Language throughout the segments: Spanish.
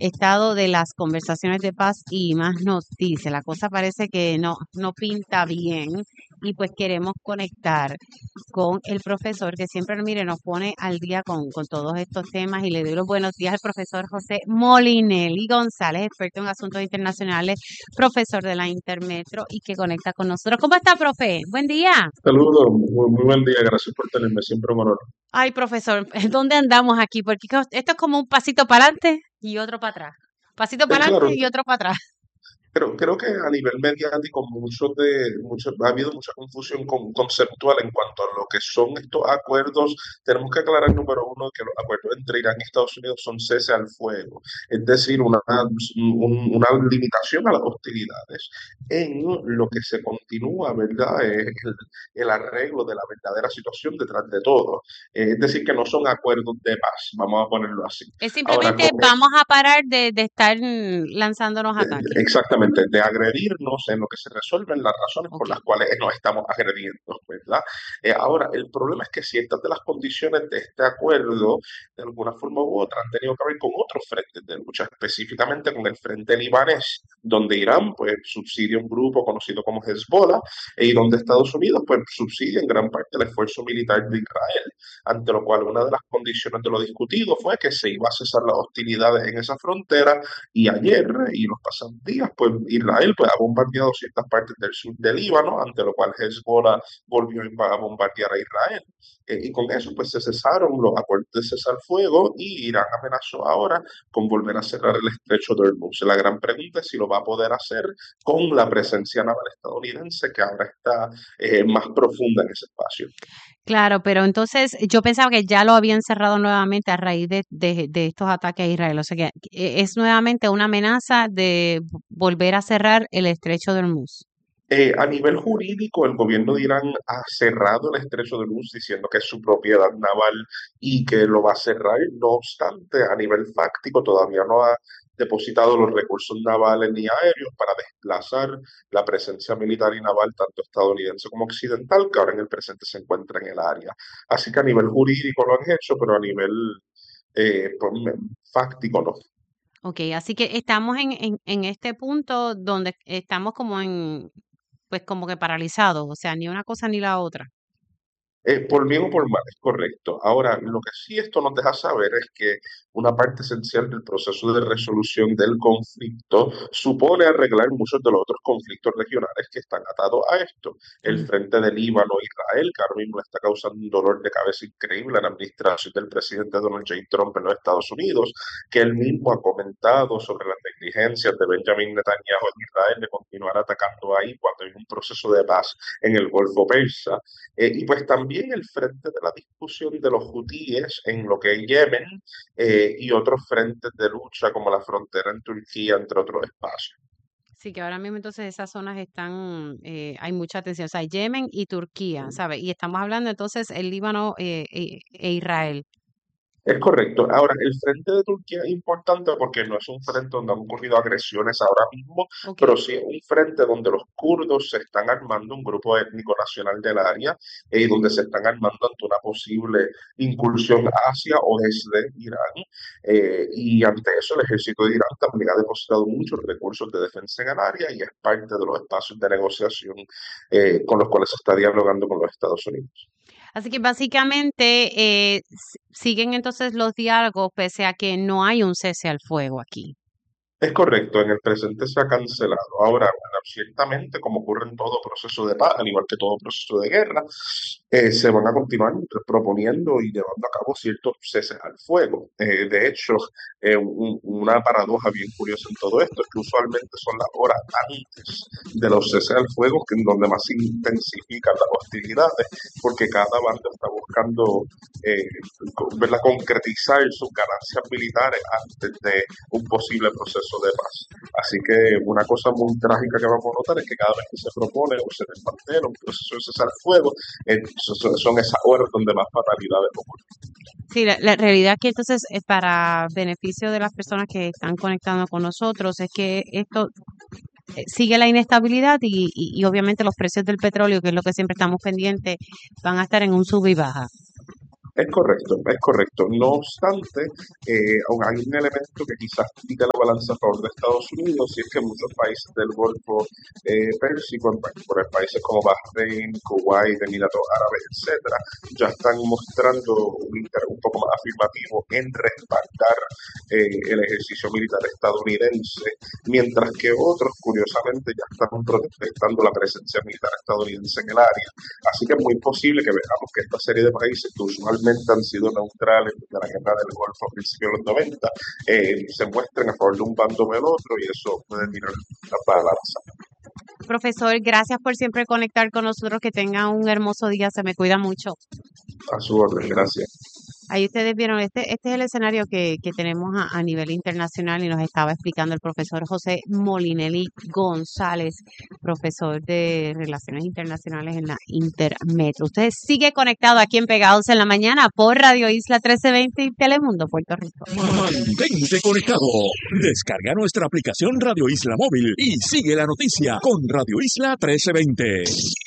estado de las conversaciones de paz y más noticias. La cosa parece que no pinta bien y pues queremos conectar con el profesor que siempre, mire, nos pone al día con todos estos temas y le doy los buenos días al profesor José Molinelli González, experto en asuntos internacionales, profesor de la Intermetro y que conecta con nosotros. ¿Cómo está, profe? Buen día. Saludos, muy buen día, gracias por tenerme, siempre un honor. Ay, profesor, ¿dónde andamos aquí? Porque esto es como un pasito para adelante y otro para atrás. Pasito para Claro, adelante y otro para atrás. creo que a nivel mediático ha habido mucha confusión conceptual en cuanto a lo que son estos acuerdos. Tenemos que aclarar, número uno, que los acuerdos entre Irán y Estados Unidos son cese al fuego, es decir, una limitación a las hostilidades. En lo que se continúa, ¿verdad? Es el arreglo de la verdadera situación detrás de todo. Es decir, que no son acuerdos de paz, vamos a ponerlo así. Es Ahora, simplemente con vamos a parar de estar lanzándonos ataques. exactamente, de agredirnos en lo que se resuelven las razones por Ok. las cuales nos estamos agrediendo, ¿verdad? Ahora, el problema es que ciertas de las condiciones de este acuerdo, de alguna forma u otra, han tenido que ver con otros frentes de lucha, específicamente con el frente libanés, donde Irán, pues, subsidia un grupo conocido como Hezbollah, y donde Estados Unidos, pues, subsidia en gran parte el esfuerzo militar de Israel, ante lo cual una de las condiciones de lo discutido fue que se iba a cesar las hostilidades en esa frontera y ayer y los pasados días, pues Israel pues, ha bombardeado ciertas partes del sur del Líbano, ante lo cual Hezbollah volvió a bombardear a Israel. Y con eso pues se cesaron los acuerdos de cesar fuego y Irán amenazó ahora con volver a cerrar el estrecho de Hormuz. La gran pregunta es si lo va a poder hacer con la presencia naval estadounidense que ahora está más profunda en ese espacio. Claro, pero entonces yo pensaba que ya lo habían cerrado nuevamente a raíz de estos ataques a Israel. O sea que es nuevamente una amenaza de volver a cerrar el estrecho de Hormuz. A nivel jurídico, el gobierno de Irán ha cerrado el estrecho de Hormuz diciendo que es su propiedad naval y que lo va a cerrar. No obstante, a nivel fáctico, todavía no ha depositado los recursos navales ni aéreos para desplazar la presencia militar y naval, tanto estadounidense como occidental, que ahora en el presente se encuentra en el área. Así que a nivel jurídico lo han hecho, pero a nivel pues, fáctico no. Ok, así que estamos en este punto donde estamos como pues como que paralizados, o sea, ni una cosa ni la otra. Por bien o por mal, es correcto. Ahora, lo que sí esto nos deja saber es que una parte esencial del proceso de resolución del conflicto supone arreglar muchos de los otros conflictos regionales que están atados a esto. El Mm. frente de Líbano-Israel, que ahora mismo le está causando un dolor de cabeza increíble a la administración del presidente Donald J. Trump en los Estados Unidos, que él mismo ha comentado sobre las negligencias de Benjamin Netanyahu en Israel de continuar atacando ahí cuando hay un proceso de paz en el Golfo Persa. Y pues también el frente de la discusión de los hutíes en lo que es Yemen y otros frentes de lucha como la frontera en Turquía, entre otros espacios. Sí, que ahora mismo entonces esas zonas están, hay mucha tensión, o sea, Yemen y Turquía, ¿sabes? Y estamos hablando entonces el Líbano e Israel. Es correcto. Ahora, el frente de Turquía es importante porque no es un frente donde han ocurrido agresiones ahora mismo, Ok. pero sí es un frente donde los kurdos se están armando, un grupo étnico nacional del área, y donde se están armando ante una posible incursión hacia o desde Irán. Y ante eso, el ejército de Irán también ha depositado muchos recursos de defensa en el área y es parte de los espacios de negociación con los cuales se está dialogando con los Estados Unidos. Así que básicamente siguen entonces los diálogos pese a que no hay un cese al fuego aquí. Es correcto, en el presente se ha cancelado. Ahora, bueno, ciertamente, como ocurre en todo proceso de paz, al igual que todo proceso de guerra, se van a continuar proponiendo y llevando a cabo ciertos ceses al fuego. De hecho, una paradoja bien curiosa en todo esto es que usualmente son las horas antes de los ceses al fuego en donde más se intensifican las hostilidades, porque cada bando está buscando ¿verdad? Concretizar sus ganancias militares antes de un posible proceso de paz. Así que una cosa muy trágica que vamos a notar es que cada vez que se propone o se desmantela un proceso de cesar fuego, son esas horas donde más fatalidades ocurren. Sí, la realidad que entonces para beneficio de las personas que están conectando con nosotros es que esto sigue la inestabilidad y obviamente los precios del petróleo, que es lo que siempre estamos pendientes, van a estar en un sub y baja. Es correcto, es correcto. No obstante, aún hay un elemento que quizás tira la balanza a favor de Estados Unidos, y es que muchos países del Golfo Pérsico, por países como Bahrein, Kuwait, Emiratos Árabes, etcétera, ya están mostrando un interés un poco más afirmativo en respaldar el ejercicio militar estadounidense, mientras que otros, curiosamente, ya están protestando la presencia militar estadounidense en el área. Así que es muy posible que veamos que esta serie de países que usualmente han sido neutrales desde la guerra del Golfo a principios de los 90, se muestren a favor de un bando o del otro, y eso puede mirar la balanza. Profesor, gracias por siempre conectar con nosotros. Que tenga un hermoso día. Se me cuida mucho. A su orden, gracias. Ahí ustedes vieron, este es el escenario que tenemos a nivel internacional, y nos estaba explicando el profesor José Molinelli González, profesor de Relaciones Internacionales en la Intermetro. Usted sigue conectado aquí en Pegados en la Mañana por Radio Isla 1320 y Telemundo, Puerto Rico. Mantente conectado. Descarga nuestra aplicación Radio Isla Móvil y sigue la noticia con Radio Isla 1320.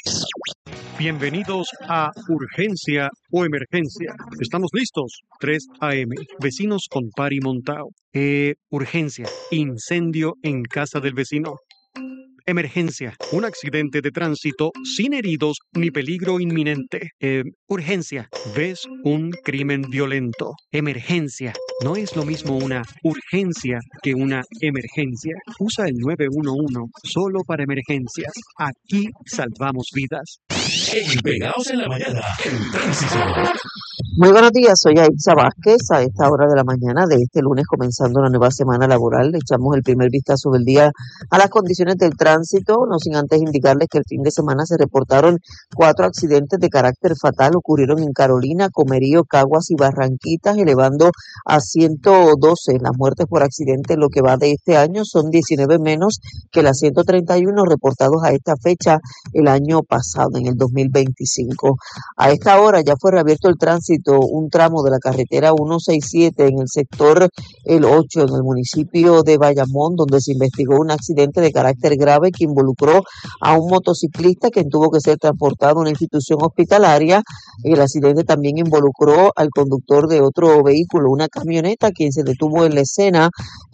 Bienvenidos a Urgencia o Emergencia. Estamos listos. 3 a.m. Vecinos con pari montao. Urgencia. Incendio en casa del vecino. Emergencia. Un accidente de tránsito sin heridos ni peligro inminente. Urgencia. ¿Ves un crimen violento? Emergencia. No es lo mismo una urgencia que una emergencia. Usa el 911 solo para emergencias. Aquí salvamos vidas. En Pegados en la Mañana, el tránsito. Muy buenos días, soy Aitza Vázquez. A esta hora de la mañana de este lunes, comenzando una nueva semana laboral, le echamos el primer vistazo del día a las condiciones del tránsito, no sin antes indicarles que el fin de semana se reportaron 4 accidentes de carácter fatal. Ocurrieron en Carolina, Comerío, Caguas y Barranquitas, elevando a 112 las muertes por accidente en lo que va de este año. Son 19 menos que las 131 reportados a esta fecha el año pasado, en el 2025. A esta hora ya fue reabierto el tránsito, un tramo de la carretera 167 en el sector El 8, en el municipio de Bayamón, donde se investigó un accidente de carácter grave que involucró a un motociclista quien tuvo que ser transportado a una institución hospitalaria. El accidente también involucró al conductor de otro vehículo, una camioneta, quien se detuvo en la escena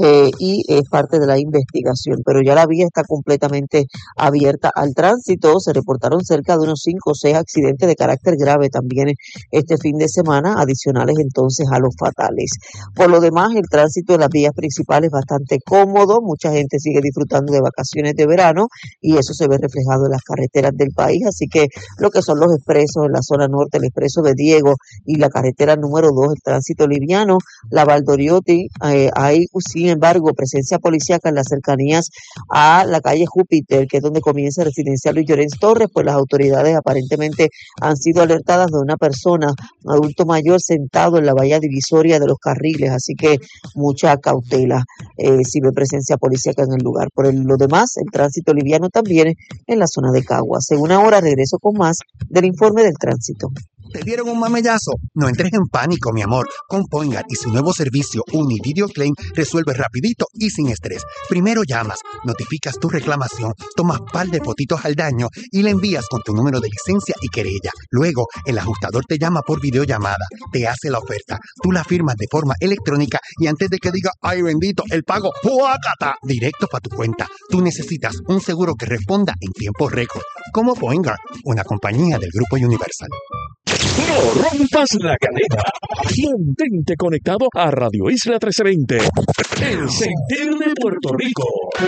y es parte de la investigación. Pero ya la vía está completamente abierta al tránsito. Se reportaron cerca de unos 5 o 6 accidentes de carácter grave también este fin de semana, adicionales entonces a los fatales. Por lo demás, el tránsito en las vías principales es bastante cómodo. Mucha gente sigue disfrutando de vacaciones de verano y eso se ve reflejado en las carreteras del país. Así que lo que son los expresos en la zona norte, el expreso de Diego y la carretera número 2, el tránsito liviano. La Valdoriotti, hay sin embargo presencia policíaca en las cercanías a la calle Júpiter, que es donde comienza el residencial Luis Llorens Torres. Pues las autoridades aparentemente han sido alertadas de una persona, un adulto mayor, sentado en la valla divisoria de los carriles, así que mucha cautela si ve presencia policíaca en el lugar. Por lo demás, el tránsito liviano también en la zona de Caguas. En una hora regreso con más del informe del tránsito. ¿Te dieron un mamellazo? No entres en pánico, mi amor. Con Poingar y su nuevo servicio Univideo Claim resuelve rapidito y sin estrés. Primero llamas, notificas tu reclamación, tomas par de fotitos al daño y le envías con tu número de licencia y querella. Luego, el ajustador te llama por videollamada, te hace la oferta, tú la firmas de forma electrónica y antes de que diga, ¡ay bendito!, el pago, ¡huácata!, directo para tu cuenta. Tú necesitas un seguro que responda en tiempo récord. Como Poingar, una compañía del Grupo Universal. No rompas la cadena. Mantente conectado a Radio Isla 1320. El sentir de Puerto Rico.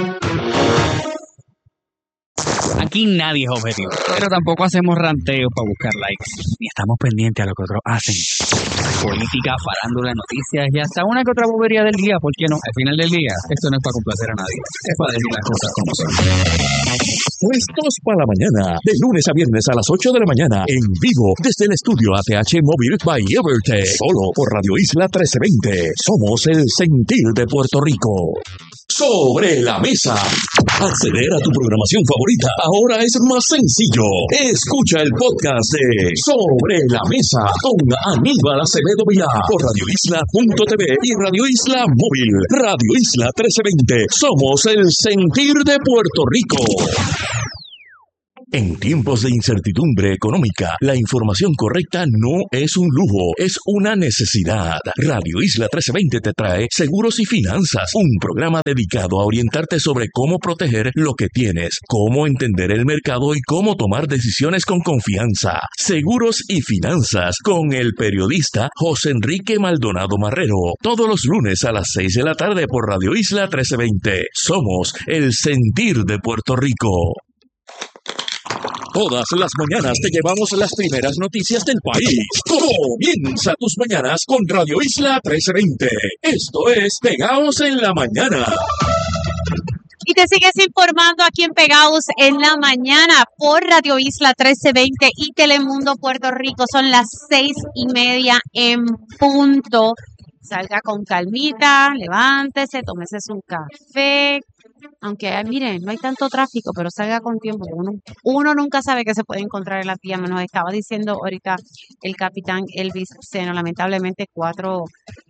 Aquí nadie es objetivo, pero tampoco hacemos ranteos para buscar likes, ni estamos pendientes a lo que otros hacen. Política, farándula, noticias y hasta una que otra bobería del día, ¿por qué no? Al final del día, esto no es para complacer a nadie, es para decir las cosas como son. Puestos para la mañana, de lunes a viernes a las 8 de la mañana, en vivo, desde el estudio ATH Móvil by Evertech, solo por Radio Isla 1320. Somos el sentir de Puerto Rico. Sobre la mesa. Acceder a tu programación favorita ahora es más sencillo. Escucha el podcast de Sobre la Mesa con Aníbal Acevedo Vilá por radioisla.tv y Radio Isla Móvil. Radio Isla 1320. Somos el sentir de Puerto Rico. En tiempos de incertidumbre económica, la información correcta no es un lujo, es una necesidad. Radio Isla 1320 te trae Seguros y Finanzas, un programa dedicado a orientarte sobre cómo proteger lo que tienes, cómo entender el mercado y cómo tomar decisiones con confianza. Seguros y Finanzas con el periodista José Enrique Maldonado Marrero. Todos los lunes a las 6 de la tarde por Radio Isla 1320. Somos el sentir de Puerto Rico. Todas las mañanas te llevamos las primeras noticias del país. Comienza tus mañanas con Radio Isla 1320. Esto es Pegaos en la Mañana. Y te sigues informando aquí en Pegaos en la Mañana por Radio Isla 1320 y Telemundo Puerto Rico. Son las 6:30 en punto. Salga con calmita, levántese, tómese un café. Aunque, miren, no hay tanto tráfico, pero salga con tiempo. Uno nunca sabe qué se puede encontrar en la vía. Nos estaba diciendo ahorita el capitán Elvis Seno, lamentablemente cuatro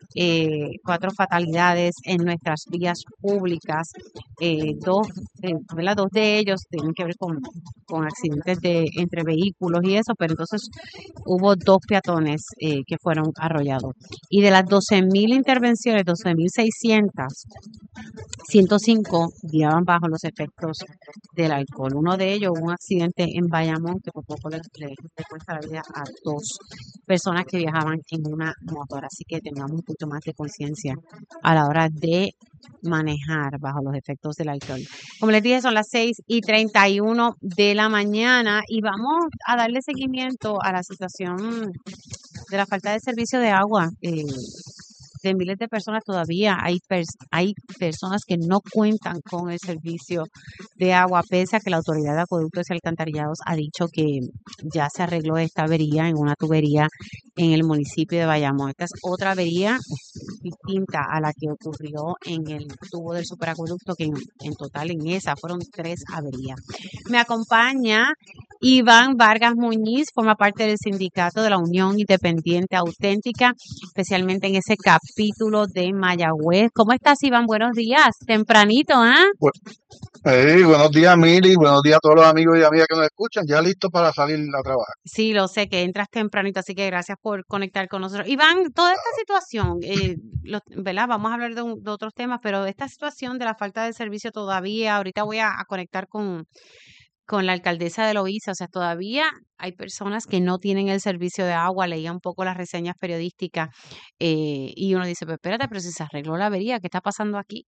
fatalidades en nuestras vías públicas. Dos de ellos tienen que ver con accidentes entre vehículos y eso, pero entonces hubo 2 peatones que fueron arrollados. Y de las 12,000 intervenciones, 12,600, 105 guiaban bajo los efectos del alcohol. Uno de ellos, un accidente en Bayamón que por poco le cuesta la vida a 2 personas que viajaban en una motora. Así que tengamos un poquito más de conciencia a la hora de manejar bajo los efectos del alcohol. Como les dije, son las 6:31 de la mañana y vamos a darle seguimiento a la situación de la falta de servicio de agua. De miles de personas todavía hay personas que no cuentan con el servicio de agua, pese a que la Autoridad de Acueductos y Alcantarillados ha dicho que ya se arregló esta avería en una tubería en el municipio de Bayamón. Esta es otra avería distinta a la que ocurrió en el tubo del superacueducto, que en total en esa fueron 3 averías. Me acompaña Iván Vargas Muñiz, forma parte del sindicato de la Unión Independiente Auténtica, especialmente en ese capítulo de Mayagüez. ¿Cómo estás, Iván? Buenos días. Tempranito, ¿ah? Buenos días, Mili. Buenos días a todos los amigos y amigas que nos escuchan. Ya listos para salir a trabajar. Sí, lo sé, que entras tempranito, así que gracias por conectar con nosotros. Iván, toda esta situación, ¿verdad? Vamos a hablar de otros temas, pero esta situación de la falta de servicio todavía, ahorita voy a conectar con la alcaldesa de Loíza, o sea, todavía hay personas que no tienen el servicio de agua. Leía un poco las reseñas periodísticas y uno dice, pero espérate, pero si se arregló la avería, ¿qué está pasando aquí?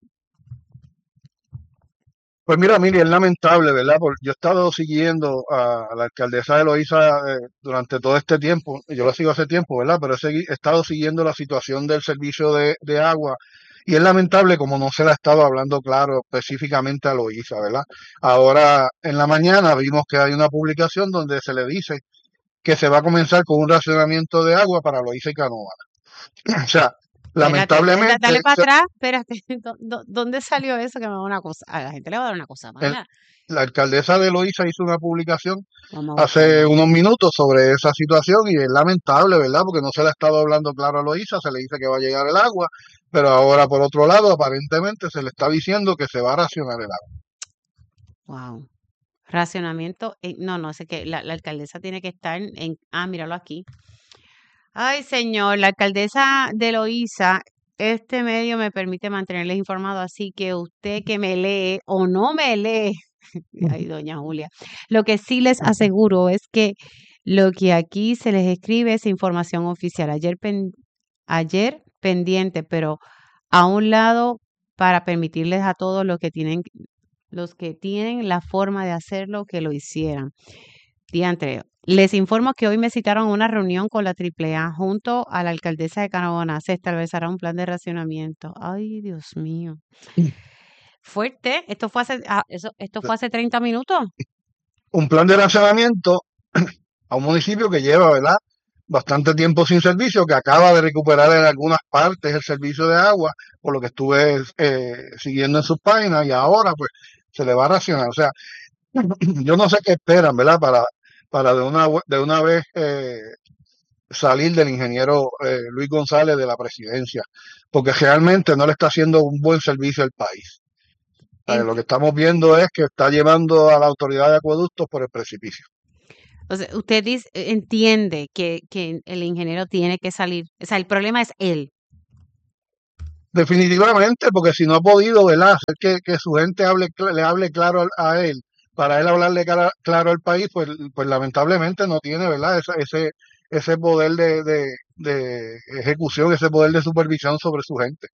Pues mira, Mili, es lamentable, ¿verdad? Porque yo he estado siguiendo a la alcaldesa de Loíza durante todo este tiempo. Yo la sigo hace tiempo, ¿verdad? Pero he estado siguiendo la situación del servicio de agua. Y es lamentable como no se le ha estado hablando claro específicamente a Loíza, ¿verdad? Ahora, en la mañana vimos que hay una publicación donde se le dice que se va a comenzar con un racionamiento de agua para Loíza y Canóvana. O sea, lamentablemente... Dale para atrás, espérate. ¿Dónde salió eso? Que me va a dar una cosa. A la gente le va a dar una cosa mala. La alcaldesa de Loíza hizo una publicación hace unos minutos sobre esa situación y es lamentable, ¿verdad? Porque no se le ha estado hablando claro a Loíza, se le dice que va a llegar el agua, pero ahora por otro lado aparentemente se le está diciendo que se va a racionar el agua. Wow. Racionamiento, no, sé que la alcaldesa tiene que estar míralo aquí. Ay, señor, la alcaldesa de Loíza, este medio me permite mantenerles informado, así que usted que me lee o no me lee, ay, doña Julia, lo que sí les aseguro es que lo que aquí se les escribe es información oficial. Ayer pendiente, pero a un lado para permitirles a todos los que tienen la forma de hacerlo que lo hicieran. Diantre, les informo que hoy me citaron a una reunión con la AAA junto a la alcaldesa de Canóvana. Se establecerá un plan de racionamiento. Ay, Dios mío. Fuerte. Esto fue hace 30 minutos. Un plan de racionamiento a un municipio que lleva, ¿verdad?, bastante tiempo sin servicio, que acaba de recuperar en algunas partes el servicio de agua, por lo que estuve siguiendo en sus páginas, y ahora pues se le va a racionar. O sea, yo no sé qué esperan, ¿verdad?, para de una vez salir del ingeniero Luis González de la presidencia, porque realmente no le está haciendo un buen servicio al país. Lo que estamos viendo es que está llevando a la autoridad de acueductos por el precipicio. O sea, usted entiende que el ingeniero tiene que salir, o sea, el problema es él. Definitivamente, porque si no ha podido, ¿verdad?, hacer que su gente le hable claro a él, para él hablarle claro al país, pues lamentablemente no tiene, ¿verdad?, ese poder de ejecución, ese poder de supervisión sobre su gente.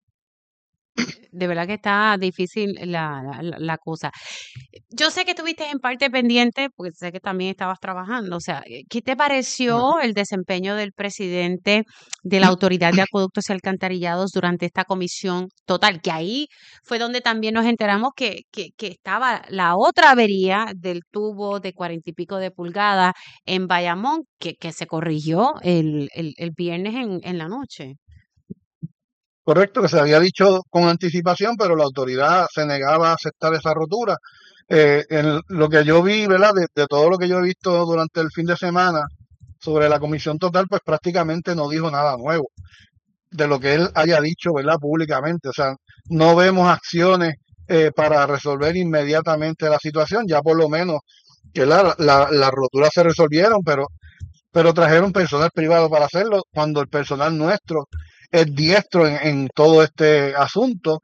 De verdad que está difícil la cosa. Yo sé que estuviste en parte pendiente, porque sé que también estabas trabajando. O sea, ¿qué te pareció el desempeño del presidente de la Autoridad de Acueductos y Alcantarillados durante esta comisión total? Que ahí fue donde también nos enteramos que estaba la otra avería del tubo de 40 y pico de pulgadas en Bayamón, que se corrigió el viernes en la noche. Correcto, que se había dicho con anticipación, pero la autoridad se negaba a aceptar esa rotura. En lo que yo vi, ¿verdad?, de todo lo que yo he visto durante el fin de semana sobre la comisión total, pues prácticamente no dijo nada nuevo de lo que él haya dicho, ¿verdad?, públicamente. O sea, no vemos acciones para resolver inmediatamente la situación. Ya por lo menos que las roturas se resolvieron, pero trajeron personal privado para hacerlo, cuando el personal nuestro es diestro en todo este asunto.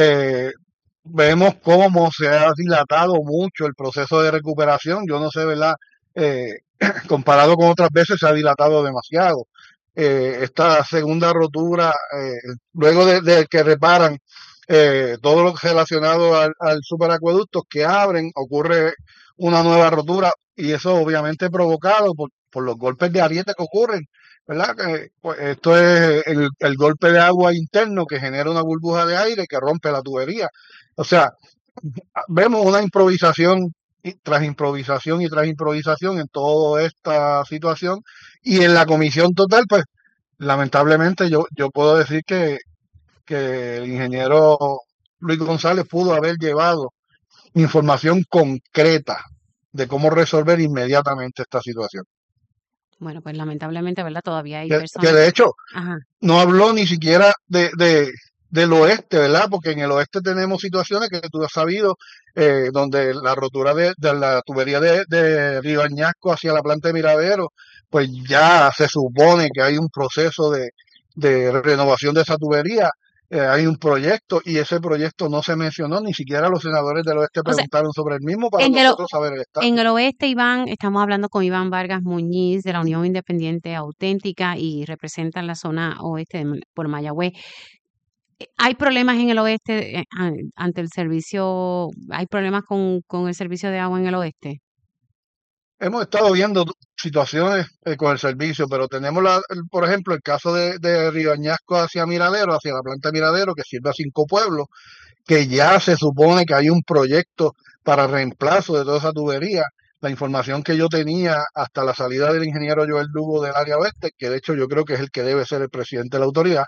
Vemos cómo se ha dilatado mucho el proceso de recuperación. Yo no sé, ¿verdad?, comparado con otras veces se ha dilatado demasiado. Esta segunda rotura, luego de que reparan todo lo relacionado al superacueducto, que abren, ocurre una nueva rotura, y eso obviamente provocado por los golpes de ariete que ocurren, ¿verdad? Pues, esto es el golpe de agua interno que genera una burbuja de aire que rompe la tubería. O sea, vemos una improvisación tras improvisación y tras improvisación en toda esta situación, y en la comisión total, pues lamentablemente yo puedo decir que el ingeniero Luis González pudo haber llevado información concreta de cómo resolver inmediatamente esta situación. Bueno, pues lamentablemente, ¿verdad? Todavía hay Que personas. de hecho Ajá. no habló ni siquiera del oeste, ¿verdad? Porque en el oeste tenemos situaciones que tú has sabido, donde la rotura de la tubería de Río Añasco hacia la planta de Miradero, pues ya se supone que hay un proceso de renovación de esa tubería. Hay un proyecto, y ese proyecto no se mencionó, ni siquiera los senadores del oeste O sea, preguntaron sobre el mismo para en el, nosotros saber el estado. en el oeste, Iván, estamos hablando con Iván Vargas Muñiz de la Unión Independiente Auténtica y representan la zona oeste por Mayagüez. ¿Hay problemas en el oeste ante el servicio? ¿Hay problemas con el servicio de agua en el oeste? Hemos estado viendo situaciones con el servicio, pero tenemos, por ejemplo, el caso de Río Añasco hacia Miradero, hacia la planta de Miradero, que sirve a 5 pueblos, que ya se supone que hay un proyecto para reemplazo de toda esa tubería. La información que yo tenía hasta la salida del ingeniero Joel Lugo del área oeste, que de hecho yo creo que es el que debe ser el presidente de la autoridad,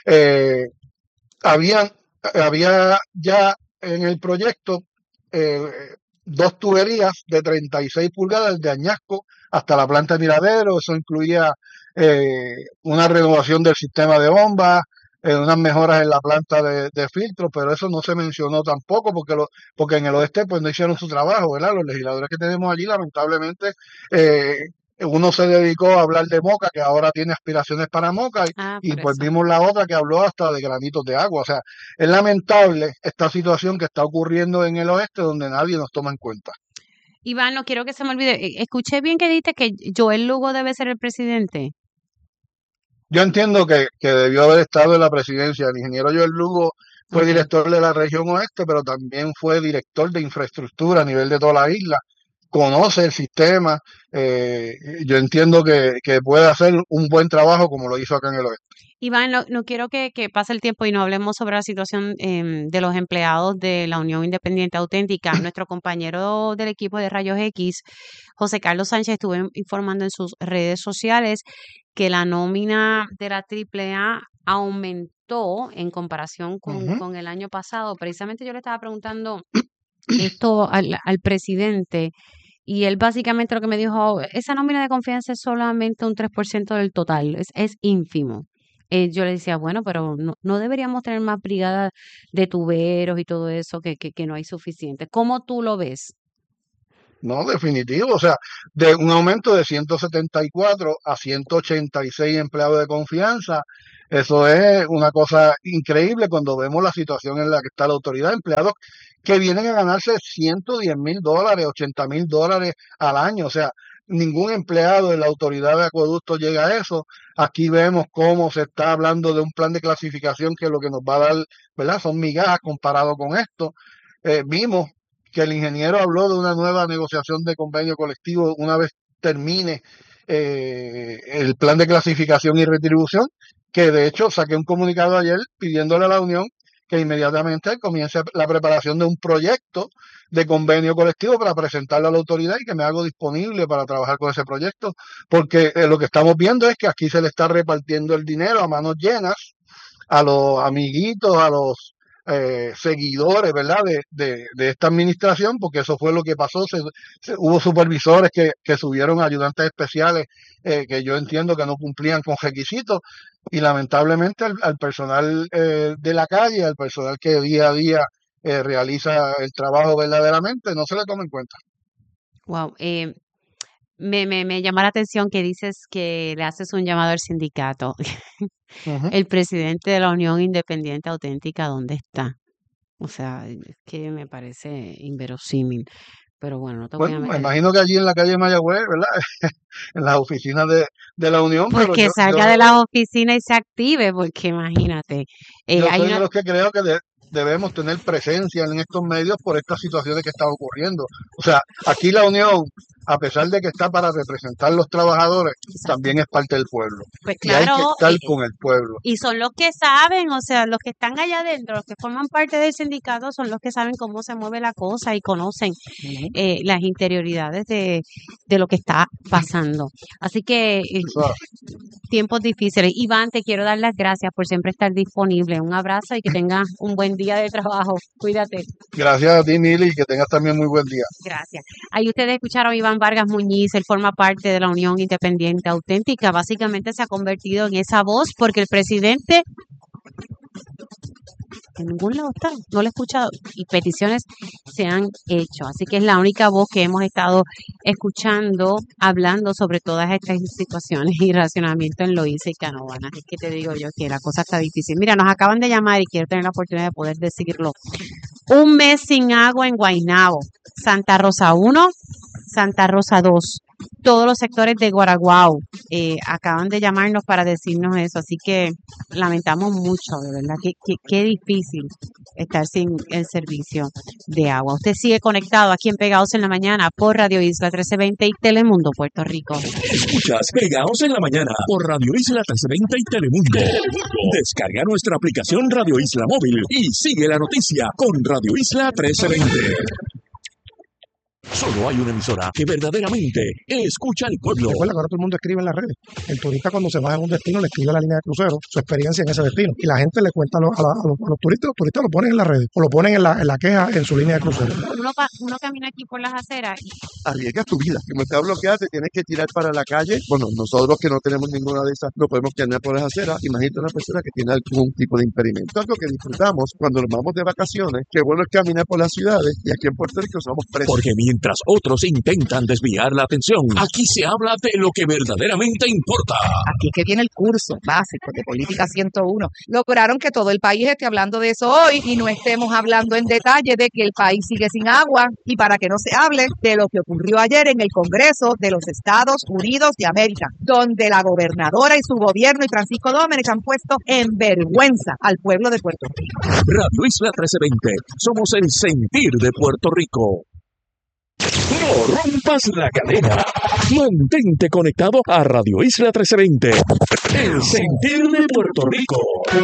había ya en el proyecto 2 tuberías de 36 pulgadas de Añasco hasta la planta de Miradero. Eso incluía una renovación del sistema de bombas, unas mejoras en la planta de filtro, pero eso no se mencionó tampoco porque en el oeste pues no hicieron su trabajo, ¿verdad? Los legisladores que tenemos allí, lamentablemente, uno se dedicó a hablar de Moca, que ahora tiene aspiraciones para Moca, y Por pues eso. vimos la otra que habló hasta de granitos de agua. O sea, es lamentable esta situación que está ocurriendo en el oeste, donde nadie nos toma en cuenta. Iván, no quiero que se me olvide. Escuché bien que dijiste que Joel Lugo debe ser el presidente. Yo entiendo que debió haber estado en la presidencia. El ingeniero Joel Lugo fue Ok. director de la región oeste, pero también fue director de infraestructura a nivel de toda la isla. Conoce el sistema. Yo entiendo que puede hacer un buen trabajo como lo hizo acá en el oeste. Iván, no quiero que pase el tiempo y no hablemos sobre la situación de los empleados de la Unión Independiente Auténtica. Nuestro compañero del equipo de Rayos X, José Carlos Sánchez, estuvo informando en sus redes sociales que la nómina de la AAA aumentó en comparación con el año pasado. Precisamente yo le estaba preguntando esto al presidente, y él básicamente lo que me dijo: esa nómina de confianza es solamente un 3% del total, es ínfimo. yo le decía, bueno, pero no deberíamos tener más brigadas de tuberos y todo eso, que no hay suficiente. ¿Cómo tú lo ves? No, definitivo, o sea, de un aumento de 174 a 186 empleados de confianza, eso es una cosa increíble cuando vemos la situación en la que está la autoridad, empleados que vienen a ganarse $110,000, $80,000 al año, o sea, ningún empleado de la autoridad de acueducto llega a eso. Aquí vemos cómo se está hablando de un plan de clasificación que lo que nos va a dar, ¿verdad? Son migajas comparado con esto. Vimos que el ingeniero habló de una nueva negociación de convenio colectivo una vez termine el plan de clasificación y retribución, que de hecho saqué un comunicado ayer pidiéndole a la Unión que inmediatamente comience la preparación de un proyecto de convenio colectivo para presentarlo a la autoridad y que me hago disponible para trabajar con ese proyecto, porque lo que estamos viendo es que aquí se le está repartiendo el dinero a manos llenas a los amiguitos, a los seguidores, ¿verdad? De esta administración, porque eso fue lo que pasó. Hubo supervisores que subieron ayudantes especiales que yo entiendo que no cumplían con requisitos y lamentablemente al personal de la calle, al personal que día a día realiza el trabajo verdaderamente, no se le toma en cuenta. Wow, me llama la atención que dices que le haces un llamado al sindicato. Ujú. El presidente de la Unión Independiente Auténtica, ¿dónde está? O sea, es que me parece inverosímil. Pero bueno, no te voy a Bueno, me meter. imagino que allí en la calle Mayagüez, ¿verdad? En las oficinas de la Unión, Pues pero que salga de las oficinas y se active, porque imagínate, yo hay soy de una, los que creo que debemos tener presencia en estos medios por estas situaciones que están ocurriendo. O sea, aquí la Unión, a pesar de que está para representar los trabajadores, exacto. también es parte del pueblo. Pues Y hay que claro, estar con el pueblo. y son los que saben, o sea, los que están allá adentro, los que forman parte del sindicato, son los que saben cómo se mueve la cosa y conocen Ujú. las interioridades de lo que está pasando. Así que Tú sabes. tiempos difíciles. Iván, te quiero dar las gracias por siempre estar disponible. Un abrazo y que tengas un buen día de trabajo. Cuídate. Gracias a ti, Mili, y que tengas también muy buen día. Gracias. Ahí ustedes escucharon a Iván Vargas Muñiz, él forma parte de la Unión Independiente Auténtica. Básicamente se ha convertido en esa voz porque el presidente en ningún lado está, no lo he escuchado y peticiones se han hecho. Así que es la única voz que hemos estado escuchando, hablando sobre todas estas situaciones y racionamiento en Loíza y Canóvanas. Es que te digo yo que la cosa está difícil. Mira, nos acaban de llamar y quiero tener la oportunidad de poder decirlo. Un mes sin agua en Guaynabo, Santa Rosa 1, Santa Rosa 2. Todos los sectores de Guaraguao acaban de llamarnos para decirnos eso, así que lamentamos mucho, de verdad, qué difícil estar sin el servicio de agua. Usted sigue conectado aquí en Pegados en la Mañana por Radio Isla 1320 y Telemundo Puerto Rico. Escuchas Pegados en la Mañana por Radio Isla 1320 y Telemundo. Descarga nuestra aplicación Radio Isla Móvil y sigue la noticia con Radio Isla 1320. Solo hay una emisora que verdaderamente escucha al pueblo. Recuerda que ahora todo el mundo escribe en las redes. El turista cuando se baja en un destino le escribe a la línea de crucero su experiencia en ese destino. Y la gente le cuenta a los turistas lo ponen en las redes o lo ponen en la queja en su línea de crucero. Uno camina aquí por las aceras y arriesgas tu vida. Como está bloqueada, te tienes que tirar para la calle. Bueno, nosotros que no tenemos ninguna de esas, no podemos caminar por las aceras. Imagínate una persona que tiene algún tipo de impedimento. Algo que disfrutamos cuando nos vamos de vacaciones. Qué bueno es caminar por las ciudades y aquí en Puerto Rico somos presos. Porque mientras otros intentan desviar la atención, aquí se habla de lo que verdaderamente importa. Aquí que viene el curso básico de Política 101. Lograron que todo el país esté hablando de eso hoy y no estemos hablando en detalle de que el país sigue sin agua y para que no se hable de lo que ocurrió ayer en el Congreso de los Estados Unidos de América, donde la gobernadora y su gobierno y Francisco Domínguez han puesto en vergüenza al pueblo de Puerto Rico. Radio Isla 1320, somos el sentir de Puerto Rico. No rompas la cadena. Mantente conectado a Radio Isla 1320, el sentir de Puerto Rico.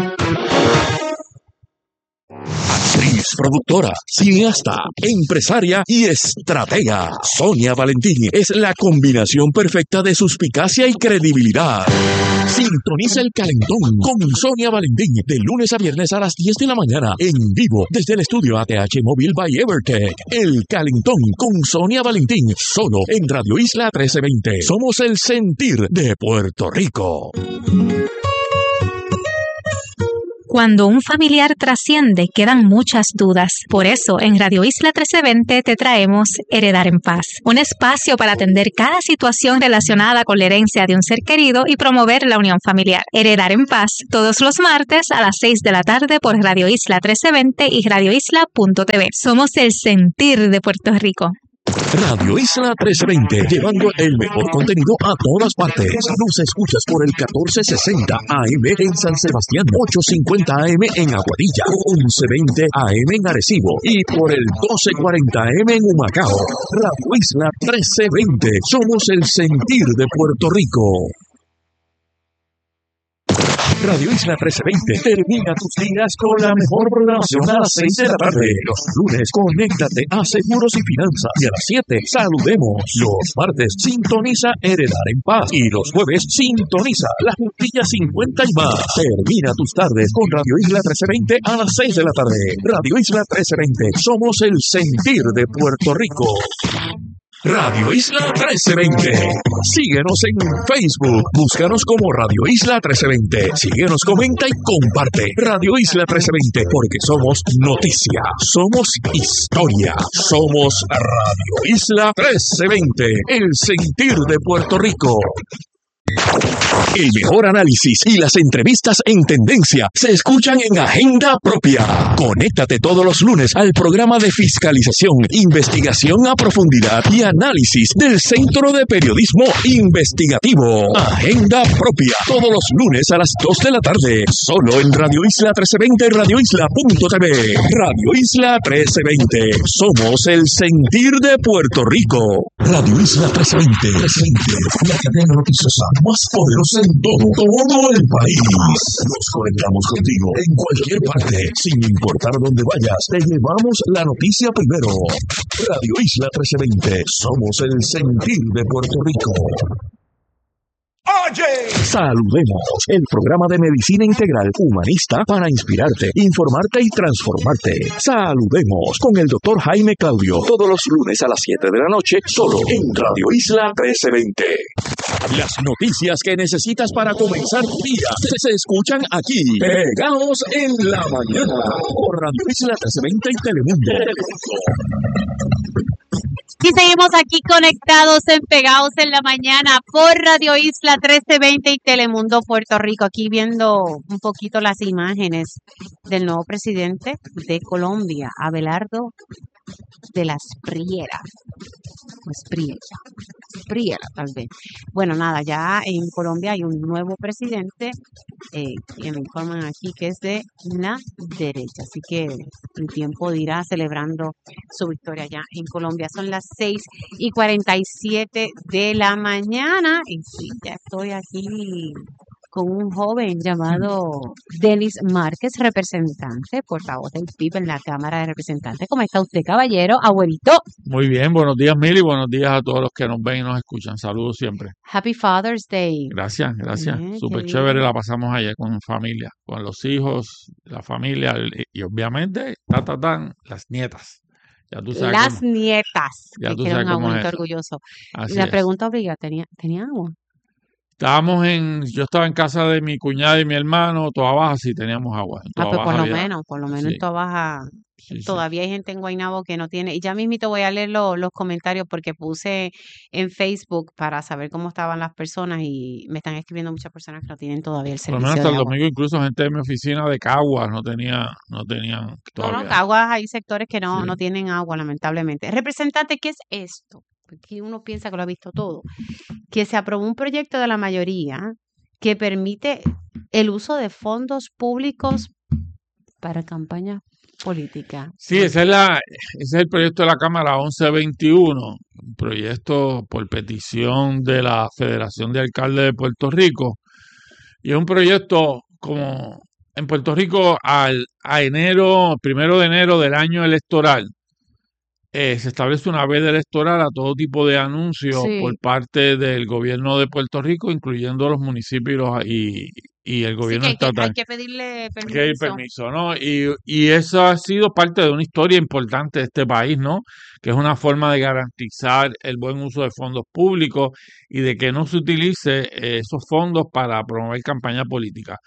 Actriz, productora, cineasta, empresaria y estratega. Sonia Valentín es la combinación perfecta de suspicacia y credibilidad. Sintoniza El Calentón con Sonia Valentín de lunes a viernes a las 10 de la mañana en vivo desde el estudio ATH Móvil by Evertech. El Calentón con Sonia Valentín solo en Radio Isla 1320. Somos el sentir de Puerto Rico. Cuando un familiar trasciende, quedan muchas dudas. Por eso, en Radio Isla 1320 te traemos Heredar en Paz, un espacio para atender cada situación relacionada con la herencia de un ser querido y promover la unión familiar. Heredar en Paz, todos los martes a las 6 de la tarde por Radio Isla 1320 y radioisla.tv. Somos el sentir de Puerto Rico. Radio Isla 1320, llevando el mejor contenido a todas partes. Nos escuchas por el 1460 AM en San Sebastián, 850 AM en Aguadilla, 1120 AM en Arecibo y por el 1240 AM en Humacao. Radio Isla 1320, somos el sentir de Puerto Rico. Radio Isla 1320 termina tus días con la mejor programación a las 6 de la tarde. Los lunes, conéctate a Seguros y Finanzas. Y a las 7, saludemos. Los martes, sintoniza Heredar en Paz. Y los jueves, sintoniza La Juntilla 50 y más. Termina tus tardes con Radio Isla 1320 a las 6 de la tarde. Radio Isla 1320, somos el sentir de Puerto Rico. Radio Isla 1320. Síguenos en Facebook. Búscanos como Radio Isla 1320. Síguenos, comenta y comparte. Radio Isla 1320, porque somos noticia, somos historia, somos Radio Isla 1320, el sentir de Puerto Rico. El mejor análisis y las entrevistas en tendencia se escuchan en Agenda Propia. Conéctate todos los lunes al programa de fiscalización, investigación a profundidad y análisis del Centro de Periodismo Investigativo. Agenda Propia, todos los lunes a las 2 de la tarde, solo en Radio Isla 1320 y radioisla.tv. Radio Isla 1320, somos el sentir de Puerto Rico. Radio Isla 1320, la cadena noticiosa más poderosa en todo el país. Nos conectamos contigo en cualquier parte, sin importar dónde vayas. Te llevamos la noticia primero. Radio Isla 1320, somos el sentir de Puerto Rico. ¡Oye! Saludemos, el programa de medicina integral humanista para inspirarte, informarte y transformarte. Saludemos con el doctor Jaime Claudio, todos los lunes a las 7 de la noche, solo en Radio Isla 1320. Las noticias que necesitas para comenzar tu día se escuchan aquí, pegados en la mañana, por Radio Isla 1320 y Telemundo. Y seguimos aquí conectados en Pegados en la Mañana por Radio Isla 1320 y Telemundo Puerto Rico. Aquí viendo un poquito las imágenes del nuevo presidente de Colombia, Abelardo de las Prieras. Pues Priera tal vez. Bueno, nada, ya en Colombia hay un nuevo presidente que me informan aquí que es de la derecha. Así que el tiempo dirá celebrando su victoria ya en Colombia. Son las 6:47 de la mañana y sí, ya estoy aquí con un joven llamado Denis Márquez, representante, portavoz del PIB en la Cámara de Representantes. ¿Cómo está usted, caballero? Abuelito. Muy bien, buenos días, Mili, buenos días a todos los que nos ven y nos escuchan. Saludos siempre. Happy Father's Day. Gracias. Súper chévere, la pasamos ayer con familia, con los hijos, la familia y obviamente, las nietas. Ya tú sabes las nietas, ya que tú queda sabes un cómo abuelito es. orgulloso. Así La es. pregunta obliga, ¿tenía agua? Yo estaba en casa de mi cuñada y mi hermano, Toa Baja, sí teníamos agua. En Toa Pues Baja por lo menos sí, en Toa Baja sí. todavía hay gente en Guaynabo que no tiene. Y ya mismito voy a leer los comentarios porque puse en Facebook para saber cómo estaban las personas y me están escribiendo muchas personas que no tienen todavía el Por lo servicio menos hasta de el agua. domingo, incluso gente de mi oficina de Caguas no tenían No, todavía. Caguas hay sectores que no Sí. tienen agua, lamentablemente. Representante, ¿qué es esto? Porque uno piensa que lo ha visto todo. Que se aprobó un proyecto de la mayoría que permite el uso de fondos públicos para campañas políticas. Sí, ese es el proyecto de la Cámara 1121, un proyecto por petición de la Federación de Alcaldes de Puerto Rico. Y es un proyecto como en Puerto Rico a enero, 1 de enero del año electoral, se establece una veda electoral a todo tipo de anuncios Sí. por parte del gobierno de Puerto Rico, incluyendo los municipios y el Sí, gobierno que estatal. hay que pedirle Que hay permiso. permiso, ¿no? Y eso ha sido parte de una historia importante de este país, ¿no? Que es una forma de garantizar el buen uso de fondos públicos y de que no se utilice esos fondos para promover campaña política.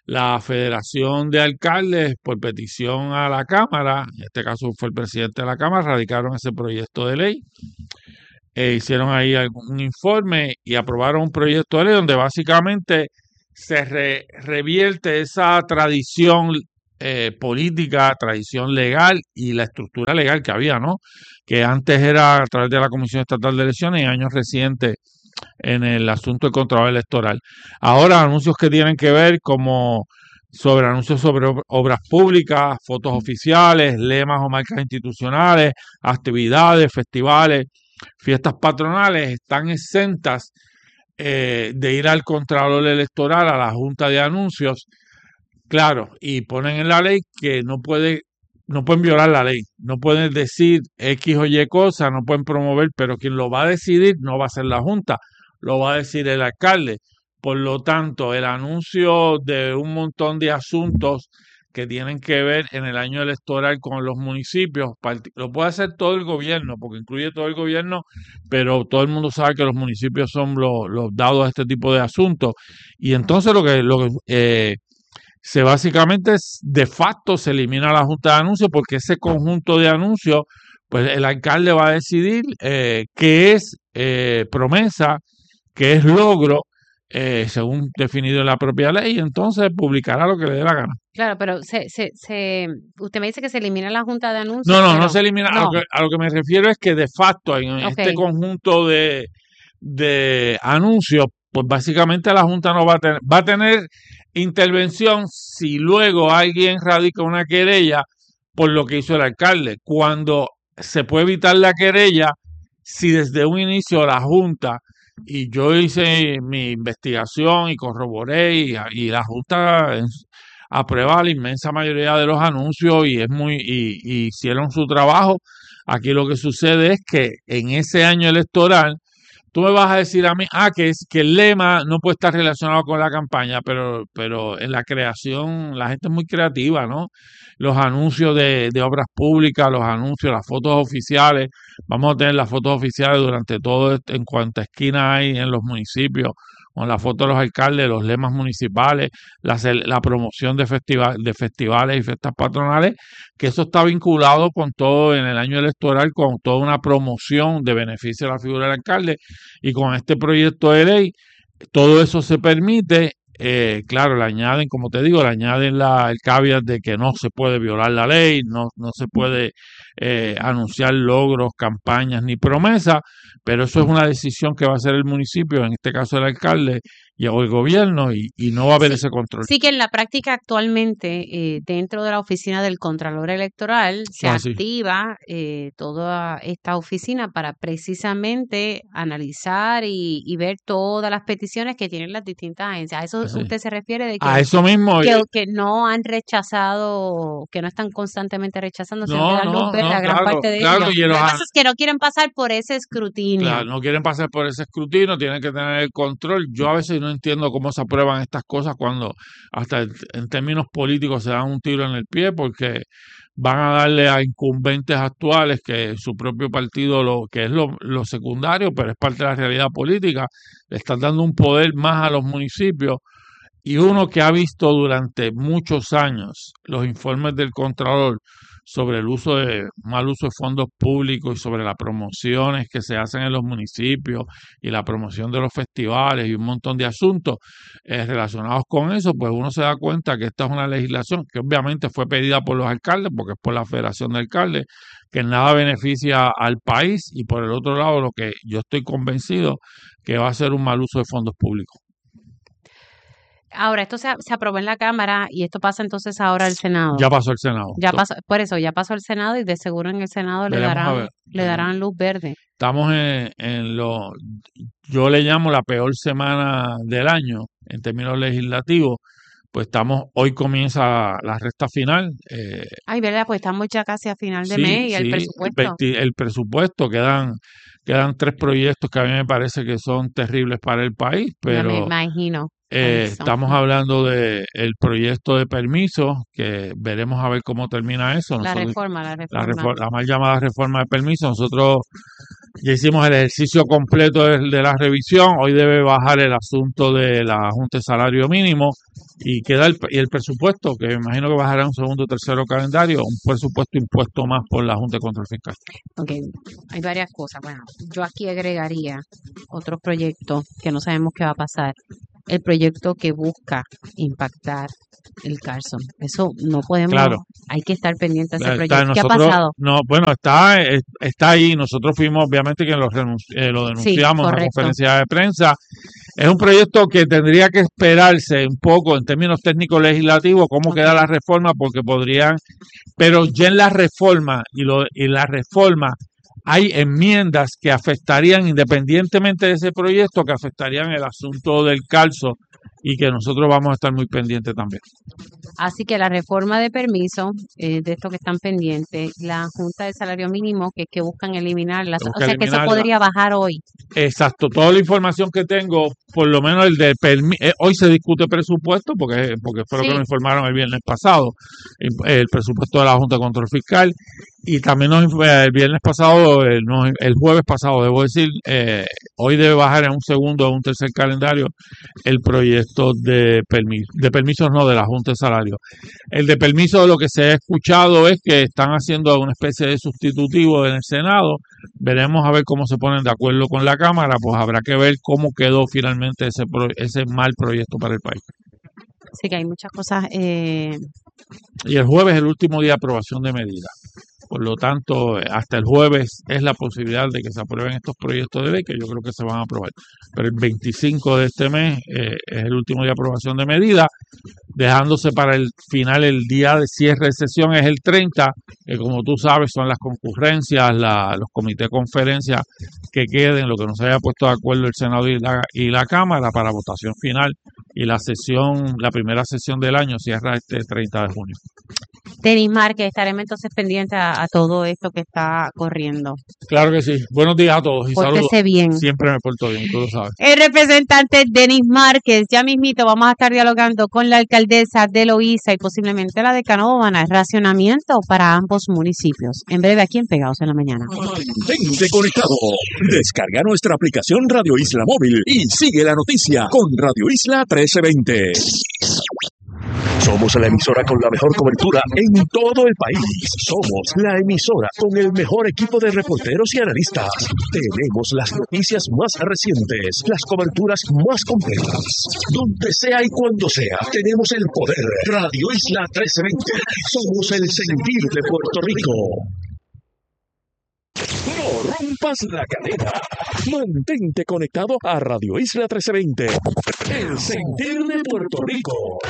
la Federación de Alcaldes, por petición a la Cámara, en este caso fue el presidente de la Cámara, radicaron ese proyecto de ley. Hicieron ahí un informe y aprobaron un proyecto de ley donde básicamente se revierte esa tradición política, tradición legal y la estructura legal que había, ¿no? Que antes era a través de la Comisión Estatal de Elecciones y en años recientes en el asunto del Contralor Electoral. Ahora anuncios que tienen que ver como sobre anuncios sobre obras públicas, fotos oficiales, lemas o marcas institucionales, actividades, festivales, fiestas patronales están exentas de ir al Contralor Electoral, a la Junta de Anuncios, claro, y ponen en la ley que no pueden violar la ley, no pueden decir X o Y cosas, no pueden promover, pero quien lo va a decidir no va a ser la Junta, lo va a decir el alcalde. Por lo tanto, el anuncio de un montón de asuntos que tienen que ver en el año electoral con los municipios, lo puede hacer todo el gobierno, porque incluye todo el gobierno, pero todo el mundo sabe que los municipios son los dados a este tipo de asuntos. Y entonces lo que se básicamente de facto se elimina la Junta de Anuncios, porque ese conjunto de anuncios, pues el alcalde va a decidir qué es promesa, qué es logro, según definido en la propia ley, y entonces publicará lo que le dé la gana. Claro, pero usted me dice que se elimina la Junta de Anuncios. No se elimina. No. A lo que me refiero es que de facto en este conjunto de anuncios, pues básicamente la Junta no va a tener intervención si luego alguien radica una querella por lo que hizo el alcalde. Cuando se puede evitar la querella, si desde un inicio la Junta, y yo hice mi investigación y corroboré, y la Junta aprueba la inmensa mayoría de los anuncios y hicieron su trabajo. Aquí lo que sucede es que en ese año electoral, tú me vas a decir a mí, que el lema no puede estar relacionado con la campaña, pero en la creación la gente es muy creativa, ¿no? Los anuncios de obras públicas, los anuncios, las fotos oficiales, vamos a tener las fotos oficiales durante todo, en cuanta esquina hay en los municipios, con la foto de los alcaldes, los lemas municipales, la promoción de festivales y fiestas patronales, que eso está vinculado con todo en el año electoral, con toda una promoción de beneficio a la figura del alcalde, y con este proyecto de ley, todo eso se permite. Claro, le añaden, como te digo, el caveat de que no se puede violar la ley, no se puede anunciar logros, campañas ni promesas, pero eso es una decisión que va a hacer el municipio, en este caso el alcalde o el gobierno, y no va a haber ese control. Sí, que en la práctica actualmente dentro de la oficina del Contralor Electoral se activa toda esta oficina para precisamente analizar y ver todas las peticiones que tienen las distintas agencias. ¿A eso usted se refiere? De que, a eso mismo. Que no han rechazado, que no están constantemente rechazando, sino que dan luz verde a gran parte de ellos. Lo que pasa es que no quieren pasar por ese escrutinio. Claro, no quieren pasar por ese escrutinio, tienen que tener el control. Yo a veces no entiendo cómo se aprueban estas cosas cuando hasta en términos políticos se dan un tiro en el pie, porque van a darle a incumbentes actuales que su propio partido, que es lo secundario, pero es parte de la realidad política, le están dando un poder más a los municipios. Y uno que ha visto durante muchos años los informes del Contralor sobre el mal uso de fondos públicos y sobre las promociones que se hacen en los municipios y la promoción de los festivales y un montón de asuntos relacionados con eso, pues uno se da cuenta que esta es una legislación que obviamente fue pedida por los alcaldes, porque es por la Federación de Alcaldes, que en nada beneficia al país, y por el otro lado lo que yo estoy convencido que va a ser un mal uso de fondos públicos. Ahora, esto se aprobó en la Cámara y esto pasa entonces ahora al Senado. Ya pasó el Senado. Ya pasó el Senado, y de seguro en el Senado le darán luz verde. Estamos yo le llamo la peor semana del año en términos legislativos. Pues hoy comienza la recta final. ¿Verdad? Pues estamos ya casi a final de mes, y el presupuesto. El presupuesto, quedan 3 proyectos que a mí me parece que son terribles para el país, pero me imagino. Estamos hablando del proyecto de permiso, que veremos a ver cómo termina eso. La mal llamada reforma de permiso. Nosotros ya hicimos el ejercicio completo de la revisión. Hoy debe bajar el asunto de la Junta de Salario Mínimo. Y queda el presupuesto, que me imagino que bajará un segundo o tercero calendario, un presupuesto impuesto más por la Junta de Control Fiscal. Ok, hay varias cosas. Bueno, yo aquí agregaría otro proyecto que no sabemos qué va a pasar. El proyecto que busca impactar el Carson. Eso no podemos, Claro. hay que estar pendiente de ese Está, proyecto. ¿Qué ha nosotros, pasado? no, bueno, está ahí. Nosotros fuimos, obviamente, que lo denunciamos en una correcto. conferencia de prensa. Es un proyecto que tendría que esperarse un poco en términos técnicos legislativos, cómo queda la reforma, porque podrían, pero ya en la reforma y la reforma hay enmiendas que afectarían, independientemente de ese proyecto, que afectarían el asunto del calzo y que nosotros vamos a estar muy pendientes también. Así que la reforma de permiso, de esto que están pendientes, la Junta de Salario Mínimo, que es que buscan eliminarla, o sea que eso podría bajar hoy. Exacto, toda la información que tengo, por lo menos el de hoy se discute presupuesto, porque fue lo que nos informaron el viernes pasado, el presupuesto de la Junta de Control Fiscal, y también el viernes pasado, el jueves pasado, debo decir, hoy debe bajar en un segundo o un tercer calendario el proyecto de permisos, no, de la Junta de Salario. El de permiso, lo que se ha escuchado es que están haciendo una especie de sustitutivo en el Senado. Veremos a ver cómo se ponen de acuerdo con la Cámara, pues habrá que ver cómo quedó finalmente ese mal proyecto para el país. Así que hay muchas cosas. Y el jueves es el último día de aprobación de medidas. Por lo tanto, hasta el jueves es la posibilidad de que se aprueben estos proyectos de ley, que yo creo que se van a aprobar. Pero el 25 de este mes es el último día de aprobación de medidas, dejándose para el final el día de cierre de sesión es el 30, que como tú sabes son las concurrencias, los comités de conferencia que queden, lo que no se haya puesto de acuerdo el Senado y la Cámara para votación final, y la primera sesión del año cierra este 30 de junio. Denis Márquez, estaremos entonces pendientes a todo esto que está corriendo. Claro que sí. Buenos días a todos y Pórtese saludos. bien. Siempre me porto bien, tú lo sabes. El representante Denis Márquez, ya mismito vamos a estar dialogando con la alcaldesa de Loíza y posiblemente la de Canóvana, racionamiento para ambos municipios. En breve aquí en Pegados en la Mañana. Mantente conectado. Descarga nuestra aplicación Radio Isla Móvil y sigue la noticia con Radio Isla 1320. Somos la emisora con la mejor cobertura en todo el país. Somos la emisora con el mejor equipo de reporteros y analistas. Tenemos las noticias más recientes, las coberturas más completas. Donde sea y cuando sea, tenemos el poder. Radio Isla 1320. Somos el sentir de Puerto Rico. No rompas la cadena. Mantente conectado a Radio Isla 1320. El sentir de Puerto Rico.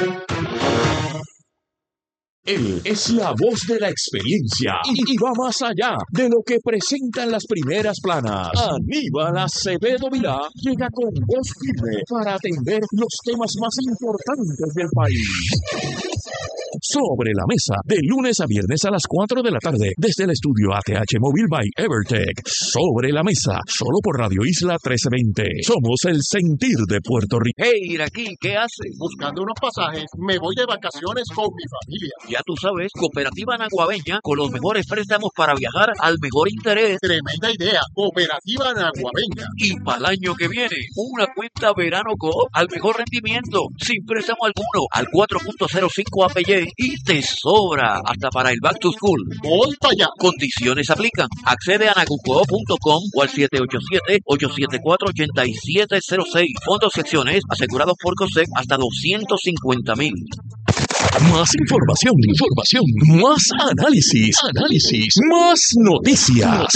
Él es la voz de la experiencia y va más allá de lo que presentan las primeras planas. Aníbal Acevedo Vilá llega con voz firme para atender los temas más importantes del país. Sobre la Mesa, de lunes a viernes a las 4 de la tarde, desde el estudio ATH Móvil by Evertech. Sobre la Mesa, solo por Radio Isla 1320. Somos el sentir de Puerto Rico. Hey, Iraquí, ¿qué haces? Buscando unos pasajes, me voy de vacaciones con mi familia. Ya tú sabes, Cooperativa Naguabeña, con los mejores préstamos para viajar al mejor interés. Tremenda idea, Cooperativa Naguabeña. Y para el año que viene, una cuenta Verano Coop al mejor rendimiento, sin préstamo alguno, al 4.05 APY y te sobra hasta para el Back to School. Voy para allá. Condiciones aplican. Accede a nagucoop.com o al 787-874-8706. Fondos secciones asegurados por COSEC hasta $250,000. Más información, más análisis, más noticias.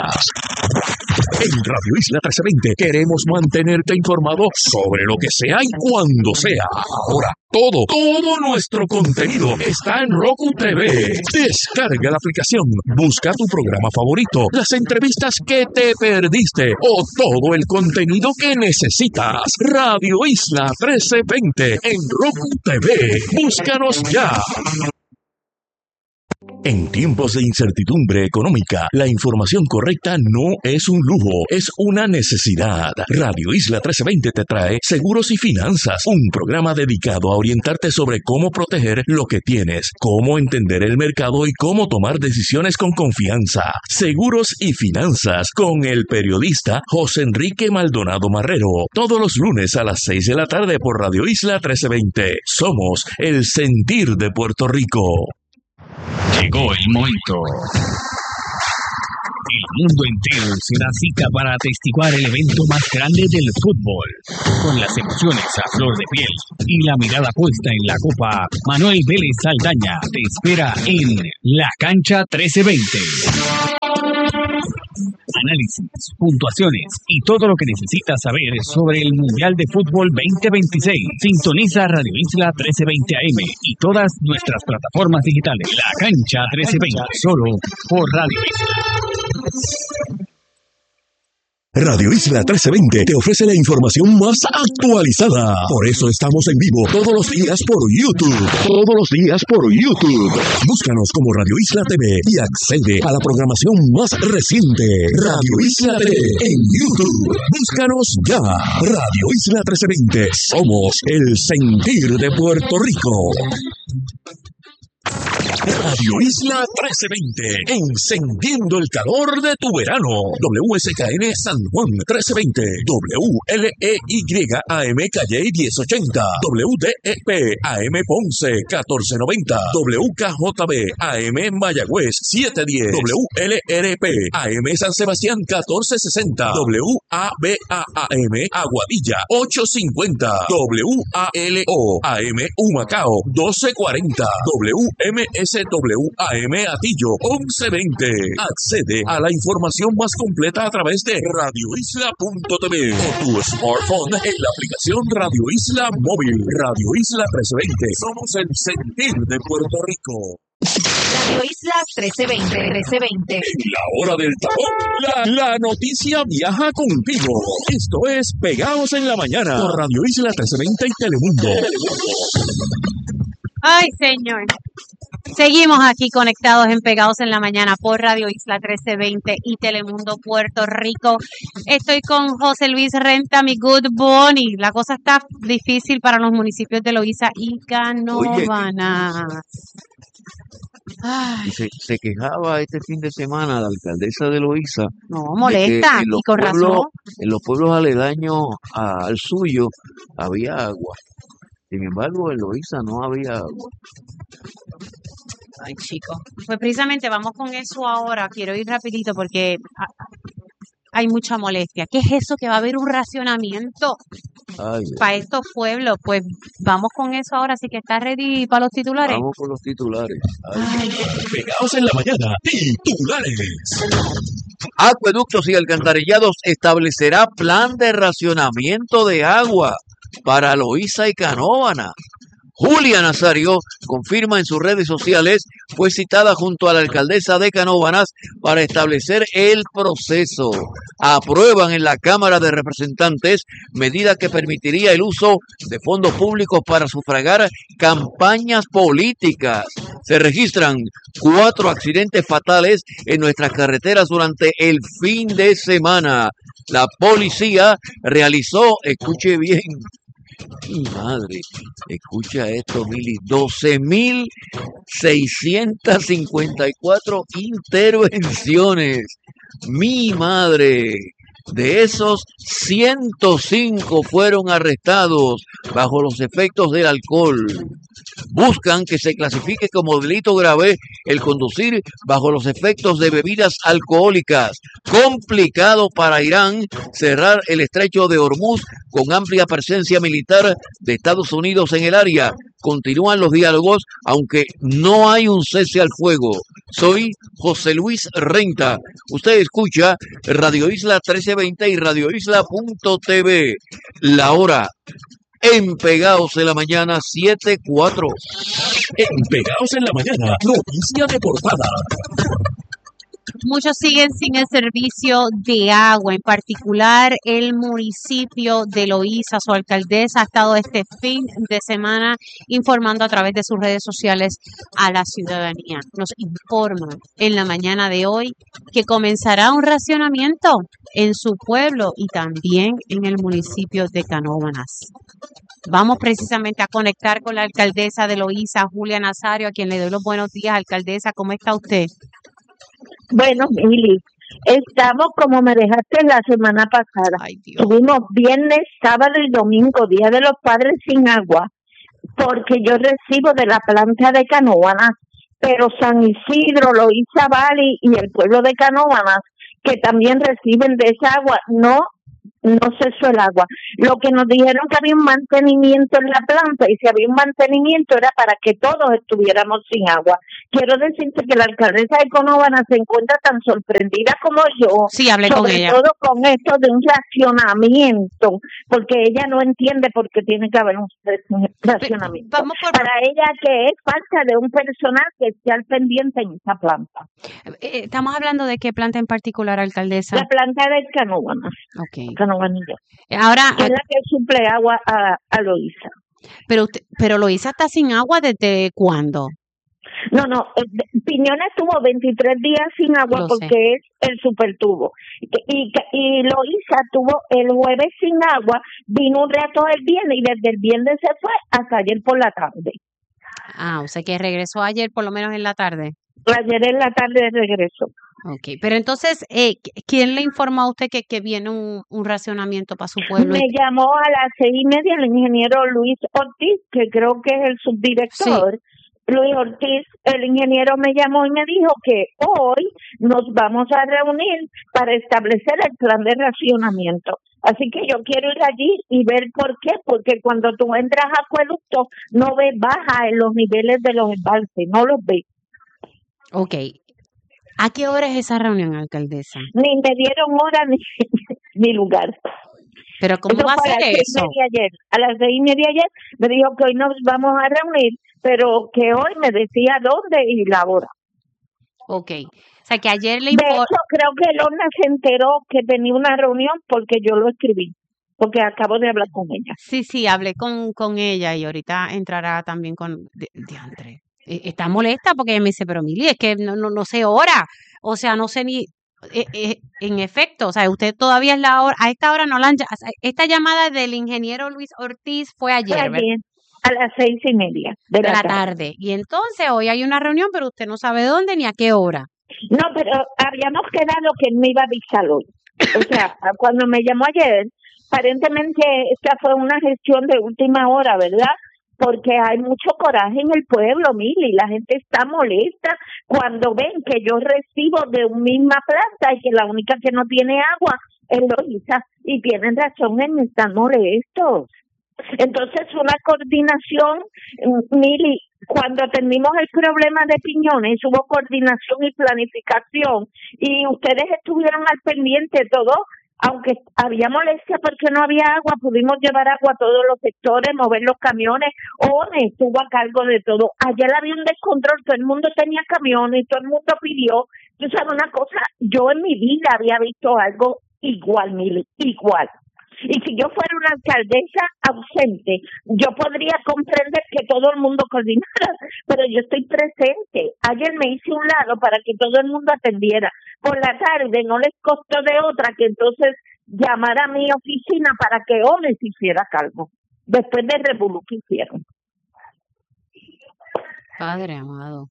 En Radio Isla 1320 queremos mantenerte informado sobre lo que sea y cuando sea. Ahora, todo nuestro contenido está en Roku TV. Descarga la aplicación, busca tu programa favorito, las entrevistas que te perdiste o todo el contenido que necesitas. Radio Isla 1320 en Roku TV. Búscanos ya. En tiempos de incertidumbre económica, la información correcta no es un lujo, es una necesidad. Radio Isla 1320 te trae Seguros y Finanzas, un programa dedicado a orientarte sobre cómo proteger lo que tienes, cómo entender el mercado y cómo tomar decisiones con confianza. Seguros y Finanzas con el periodista José Enrique Maldonado Marrero, todos los lunes a las 6 de la tarde por Radio Isla 1320. Somos el sentir de Puerto Rico. Llegó el momento. El mundo entero se da cita para atestiguar el evento más grande del fútbol. Con las emociones a flor de piel y la mirada puesta en la copa, Manuel Vélez Saldaña te espera en La Cancha 1320. Análisis, puntuaciones y todo lo que necesitas saber sobre el Mundial de Fútbol 2026. Sintoniza Radio Isla 1320 AM y todas nuestras plataformas digitales. La Cancha 1320, solo por Radio Isla. Radio Isla 1320 te ofrece la información más actualizada. Por eso estamos en vivo todos los días por YouTube. Todos los días por YouTube. Búscanos como Radio Isla TV y accede a la programación más reciente. Radio Isla TV en YouTube. Búscanos ya. Radio Isla 1320. Somos el sentir de Puerto Rico. Radio Isla 1320, encendiendo el calor de tu verano. WSKN San Juan 1320, WLEY AM Calle 1080, WDEP AM Ponce 1490, WKJB AM Mayagüez 710, WLRP AM San Sebastián 1460, WABA AM Aguadilla 850, WALO AM Humacao 1240, MSWAM Atillo 1120. Accede a la información más completa a través de radioisla.tv o tu smartphone en la aplicación Radio Isla Móvil. Radio Isla 1320. Somos el sentir de Puerto Rico. Radio Isla 1320. En la hora del tapón, la noticia viaja contigo. Esto es Pegados en la Mañana por Radio Isla 1320 y Telemundo. Ay, señor. Seguimos aquí conectados en Pegados en la Mañana por Radio Isla 1320 y Telemundo Puerto Rico. Estoy con José Luis Renta, mi good bunny. La cosa está difícil para los municipios de Loíza y Canóvana. Se quejaba este fin de semana la alcaldesa de Loíza. No, molesta, y con razón. En los pueblos aledaños al suyo había agua. Sin embargo, en Loíza no había agua. Ay, chico. Pues precisamente vamos con eso ahora. Quiero ir rapidito porque hay mucha molestia. ¿Qué es eso que va a haber un racionamiento para estos pueblos? Pues vamos con eso ahora. Así que está ready para los titulares. Vamos con los titulares. Pegados en la Mañana, titulares. Acueductos y Alcantarillados establecerá plan de racionamiento de agua para Loíza y Canóvana. Julia Nazario confirma en sus redes sociales, fue citada junto a la alcaldesa de Canóvanas para establecer el proceso. Aprueban en la Cámara de Representantes medida que permitiría el uso de fondos públicos para sufragar campañas políticas. Se registran 4 accidentes fatales en nuestras carreteras durante el fin de semana. La policía realizó, escuche bien, mi madre, escucha esto, Mili, 12.654 intervenciones. Mi madre, de esos 105 fueron arrestados bajo los efectos del alcohol. Buscan que se clasifique como delito grave el conducir bajo los efectos de bebidas alcohólicas. Complicado para Irán cerrar el estrecho de Hormuz con amplia presencia militar de Estados Unidos en el área. Continúan los diálogos, aunque no hay un cese al fuego. Soy José Luis Renta. Usted escucha Radio Isla 1320 y radioisla.tv. La hora en Pegados en la Mañana 7:04. En Pegados en la Mañana, noticia de portada. Muchos siguen sin el servicio de agua, en particular el municipio de Loíza. Su alcaldesa ha estado este fin de semana informando a través de sus redes sociales a la ciudadanía. Nos informa en la mañana de hoy que comenzará un racionamiento en su pueblo y también en el municipio de Canóvanas. Vamos precisamente a conectar con la alcaldesa de Loíza, Julia Nazario, a quien le doy los buenos días. Alcaldesa, ¿cómo está usted? Bueno, Mili, estamos como me dejaste la semana pasada. Tuvimos viernes, sábado y domingo, Día de los Padres sin agua, porque yo recibo de la planta de Canóvanas, pero San Isidro, Loíza Valley y el pueblo de Canóvanas, que también reciben de esa agua, no cesó el agua. Lo que nos dijeron que había un mantenimiento en la planta, y si había un mantenimiento era para que todos estuviéramos sin agua. Quiero decirte que la alcaldesa de Canóvanas se encuentra tan sorprendida como yo. Sí, hablé con ella. Sobre todo con esto de un racionamiento, porque ella no entiende por qué tiene que haber un racionamiento. Para ella que es falta de un personal que esté al pendiente en esa planta. Estamos hablando de qué planta en particular, alcaldesa. La planta de Canóvanas. Okay. Canóvanilla. Ahora, que es la que suple agua a Loíza. Pero Loíza está sin agua ¿desde cuándo? No, Piñones tuvo 23 días sin agua porque es el supertubo. Y Loíza tuvo el jueves sin agua, vino un rato el viernes y desde el viernes se fue hasta ayer por la tarde. O sea que regresó ayer por lo menos en la tarde. Ayer en la tarde regresó. Okay, pero entonces, ¿quién le informó a usted que viene un racionamiento para su pueblo? Me llamó a las 6:30 el ingeniero Luis Ortiz, que creo que es el subdirector. Sí. Luis Ortiz, el ingeniero me llamó y me dijo que hoy nos vamos a reunir para establecer el plan de racionamiento. Así que yo quiero ir allí y ver por qué, porque cuando tú entras a acueducto no ves baja en los niveles de los embalses, no los ves. Okay. ¿A qué hora es esa reunión, alcaldesa? Ni me dieron hora ni lugar. ¿Pero cómo va a ser eso? A las 6:30 ayer me dijo que hoy nos vamos a reunir, pero que hoy me decía dónde y la hora. Okay. O sea, que ayer le De hecho, creo que Lorna se enteró que tenía una reunión porque yo lo escribí, porque acabo de hablar con ella. Sí, hablé con ella y ahorita entrará también con Diantre. Está molesta porque ella me dice, pero Mili, es que no sé hora, o sea, no sé ni, en efecto, o sea, usted todavía es la hora, a esta hora no la han, esta llamada del ingeniero Luis Ortiz fue ayer, ¿verdad? A las 6:30 de la tarde. Y entonces hoy hay una reunión, pero usted no sabe dónde ni a qué hora. No, pero habíamos quedado que él me iba a avisar hoy. O sea, cuando me llamó ayer, aparentemente esta fue una gestión de última hora, ¿verdad? Porque hay mucho coraje en el pueblo, Mili, la gente está molesta cuando ven que yo recibo de una misma planta y que la única que no tiene agua es Loíza, y tienen razón en estar molestos. Entonces, una coordinación, Mili, cuando atendimos el problema de Piñones, hubo coordinación y planificación, y ustedes estuvieron al pendiente todo. Aunque había molestia porque no había agua, pudimos llevar agua a todos los sectores, mover los camiones. ONE estuvo a cargo de todo. Ayer había un descontrol, todo el mundo tenía camiones, todo el mundo pidió. Tú sabes una cosa, yo en mi vida había visto algo igual, Mili, igual. Y si yo fuera una alcaldesa ausente, yo podría comprender que todo el mundo coordinara, pero yo estoy presente. Ayer me hice un lado para que todo el mundo atendiera. Por la tarde no les costó de otra que entonces llamar a mi oficina para que ONE se hiciera cargo, después del revolú que hicieron. Padre amado,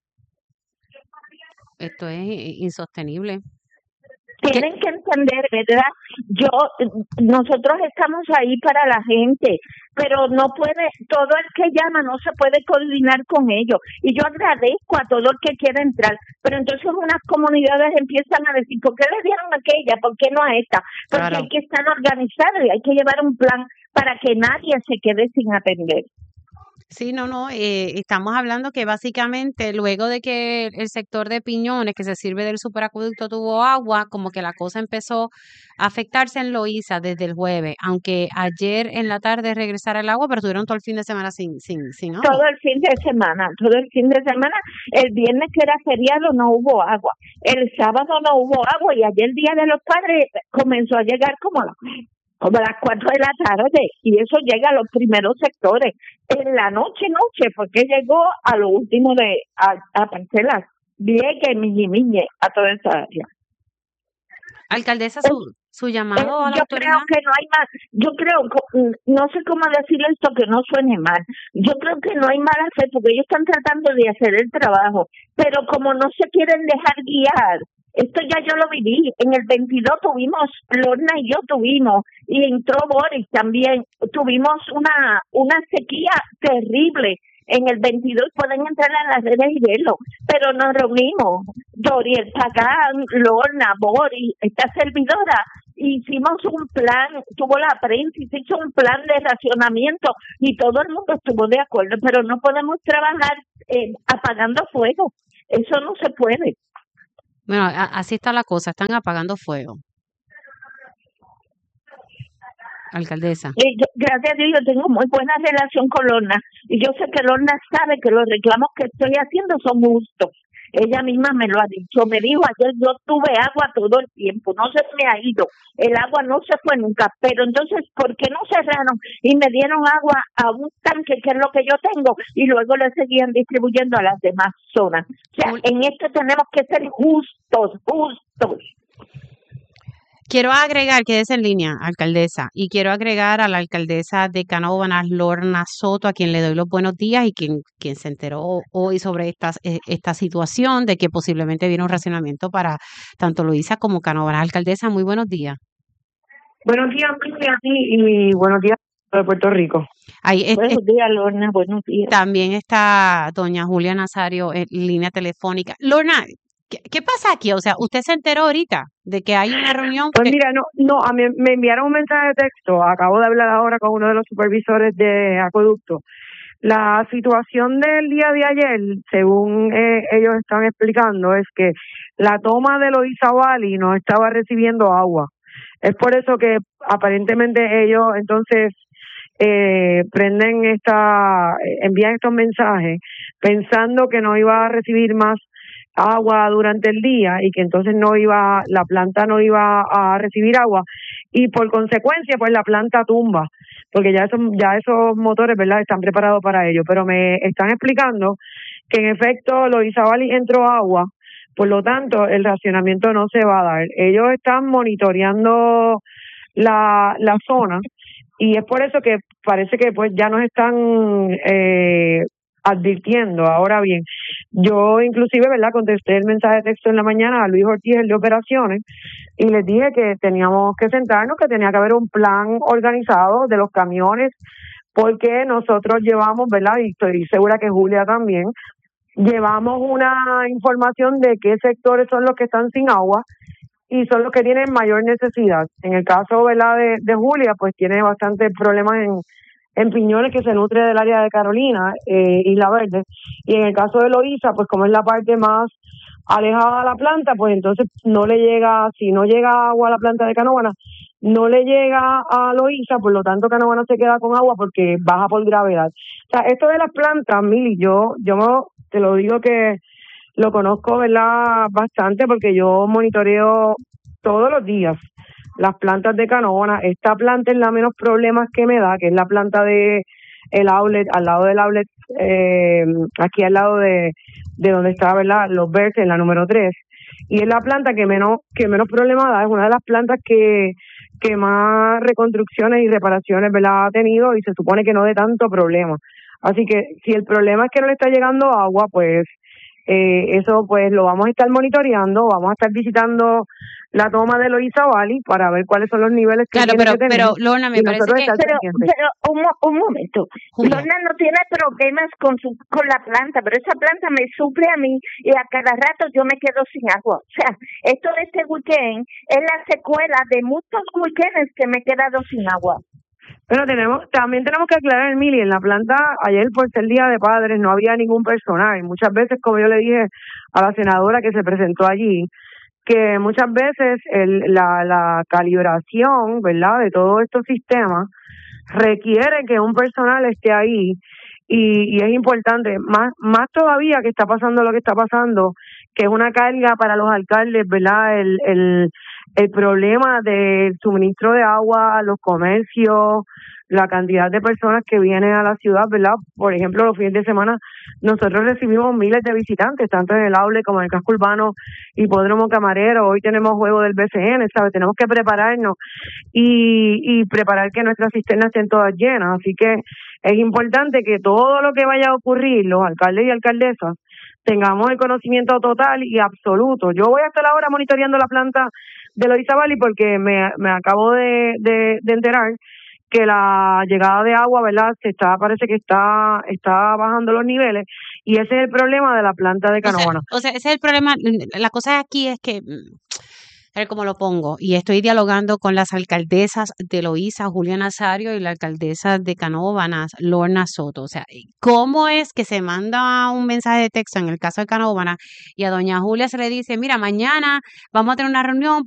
esto es insostenible. Tienen que entender, ¿verdad? Nosotros estamos ahí para la gente, pero no puede, todo el que llama no se puede coordinar con ellos. Y yo agradezco a todo el que quiera entrar, pero entonces unas comunidades empiezan a decir, ¿por qué le dieron a aquella? ¿Por qué no a esta? Porque claro, hay que estar organizado y hay que llevar un plan para que nadie se quede sin atender. Sí, no, estamos hablando que básicamente luego de que el sector de Piñones, que se sirve del superacueducto, tuvo agua, como que la cosa empezó a afectarse en Loíza desde el jueves, aunque ayer en la tarde regresara el agua, pero tuvieron todo el fin de semana sin agua. Todo el fin de semana. El viernes que era feriado no hubo agua, el sábado no hubo agua y ayer Día de los Padres comenzó a llegar como a las 4 de la tarde y eso llega a los primeros sectores. En la noche, porque llegó a lo último a parcelas Vieques, Miñe, a toda esa área. Alcaldesa, su llamado a la Yo autoridad. creo que no hay más, no sé cómo decir esto que no suene mal, yo creo que no hay mala fe porque ellos están tratando de hacer el trabajo, pero como no se quieren dejar guiar, esto ya yo lo viví, en el 22 tuvimos, Lorna y yo tuvimos, y entró Boris también, tuvimos una sequía terrible. En el 22 pueden entrar a las redes y verlo, pero nos reunimos, Doriel Pagán, Lorna, Boris, esta servidora, hicimos un plan, tuvo la prensa y se hizo un plan de racionamiento y todo el mundo estuvo de acuerdo, pero no podemos trabajar apagando fuego, eso no se puede. Bueno, así está la cosa, están apagando fuego. Alcaldesa. Gracias a Dios yo tengo muy buena relación con Lorna y yo sé que Lorna sabe que los reclamos que estoy haciendo son justos. Ella misma me lo ha dicho, me dijo ayer yo tuve agua todo el tiempo, no se me ha ido, el agua no se fue nunca, pero entonces ¿por qué no cerraron y me dieron agua a un tanque que es lo que yo tengo y luego le seguían distribuyendo a las demás zonas? O sea, en esto tenemos que ser justos. Quiero agregar, quédese en línea, alcaldesa, y quiero agregar a la alcaldesa de Canóvanas, Lorna Soto, a quien le doy los buenos días y quien se enteró hoy sobre esta situación de que posiblemente viene un racionamiento para tanto Loíza como Canóvanas. Alcaldesa, muy buenos días. Buenos días a ti y buenos días de Puerto Rico. Buenos días, Lorna, buenos días. También está doña Julia Nazario en línea telefónica. Lorna, ¿qué pasa aquí? O sea, ¿usted se enteró ahorita de que hay una reunión? Pues mira, a mí me enviaron un mensaje de texto, acabo de hablar ahora con uno de los supervisores de acueducto. La situación del día de ayer, según ellos están explicando, es que la toma de Loíza Valley no estaba recibiendo agua. Es por eso que aparentemente ellos entonces envían estos mensajes pensando que no iba a recibir más agua durante el día y que entonces la planta no iba a recibir agua y por consecuencia pues la planta tumba porque ya esos motores, ¿verdad?, están preparados para ello, pero me están explicando que en efecto Loíza Valley entró agua, por lo tanto el racionamiento no se va a dar. Ellos están monitoreando la zona y es por eso que parece que pues ya nos están advirtiendo. Ahora bien, yo inclusive, ¿verdad?, contesté el mensaje de texto en la mañana a Luis Ortiz, el de operaciones, y les dije que teníamos que sentarnos, que tenía que haber un plan organizado de los camiones, porque nosotros llevamos, ¿verdad?, y estoy segura que Julia también, llevamos una información de qué sectores son los que están sin agua y son los que tienen mayor necesidad. En el caso, ¿verdad?, de Julia, pues tiene bastantes problemas en Piñones, que se nutre del área de Carolina, Isla Verde, y en el caso de Loíza, pues como es la parte más alejada de la planta, pues entonces si no llega agua a la planta de Canóvanas, no le llega a Loíza, por lo tanto Canóvanas se queda con agua porque baja por gravedad. O sea, esto de las plantas, Mili, yo te lo digo que lo conozco, ¿verdad?, bastante porque yo monitoreo todos los días las plantas de Canóvanas. Esta planta es la menos problemas que me da, que es la planta de el outlet, al lado del outlet, aquí al lado de donde está, ¿verdad?, los verdes, en la número 3. Y es la planta que menos problemas da, es una de las plantas que más reconstrucciones y reparaciones, ¿verdad?, ha tenido y se supone que no dé tanto problema. Así que si el problema es que no le está llegando agua, pues eso pues lo vamos a estar monitoreando, vamos a estar visitando la toma de Loíza Valley para ver cuáles son los niveles que tiene que tener. Pero Lorna, me parece que... Pero un momento, Lorna no tiene problemas con la planta, pero esa planta me suple a mí y a cada rato yo me quedo sin agua. O sea, esto de este weekend es la secuela de muchos weekends que me he quedado sin agua. Pero también tenemos que aclarar, Mili, en la planta, ayer por ser Día de Padres no había ningún personal. Muchas veces, como yo le dije a la senadora que se presentó allí, que muchas veces la calibración, ¿verdad?, de todos estos sistemas requiere que un personal esté ahí y es importante, más todavía que está pasando lo que está pasando, que es una carga para los alcaldes, ¿verdad?, el problema del suministro de agua a los comercios, la cantidad de personas que vienen a la ciudad, ¿verdad? Por ejemplo, los fines de semana nosotros recibimos miles de visitantes, tanto en el Aule como en el casco urbano, Hipódromo Camarero. Hoy tenemos juego del BCN, ¿sabes? Tenemos que prepararnos y preparar que nuestras cisternas estén todas llenas. Así que es importante que todo lo que vaya a ocurrir, los alcaldes y alcaldesas, tengamos el conocimiento total y absoluto. Yo voy a estar ahora monitoreando la planta de Loíza Valley porque me acabo de enterar que la llegada de agua, ¿verdad?, parece que está bajando los niveles y ese es el problema de la planta de Canóvana. O sea, ese es el problema. La cosa aquí es que, a ver cómo lo pongo, y estoy dialogando con las alcaldesas de Loíza, Julia Nazario, y la alcaldesa de Canóvanas, Lorna Soto. O sea, ¿cómo es que se manda un mensaje de texto en el caso de Canóvanas y a doña Julia se le dice, mira, mañana vamos a tener una reunión